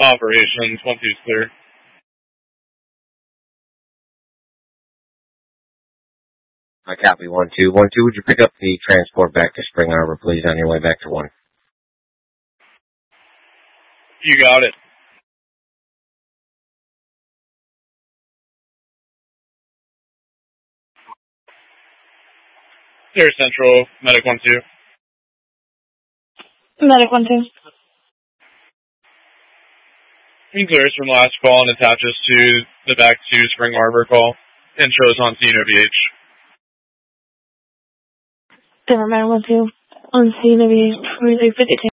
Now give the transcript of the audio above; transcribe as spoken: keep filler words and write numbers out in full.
Operations, one two's clear. I copy one two. One two, would you pick up the transport back to Spring Arbor, please, on your way back to one? You got it. Air Central, Medic one two. Medic one two. He clears from last call and attaches to the back to Spring Arbor call and shows on scene O V H. Denver Medic one two. On scene of fifty-two.